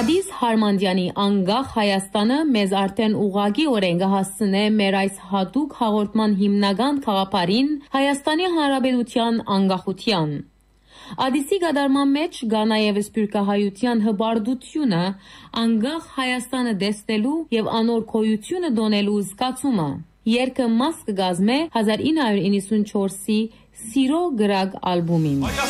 Ադիս Հարմանդյանի անգախ Հայաստանը մեզ արդեն ուղղակի օրենքը հասցնե մեր այս հատուկ հաղորդման հիմնական խաղապարին Հայաստանի Հանրապետության անկախության։ Ադիսի գդարման մեջ կա նաև սփյուռքահայության հբարդությունը, անգախ Հայաստանը դեսնելու եւ անոր քոյությունը դոնելու զգացումը։ Երգը մաս կգազմե 1994-ի Սիրո գրակ ալբոմին։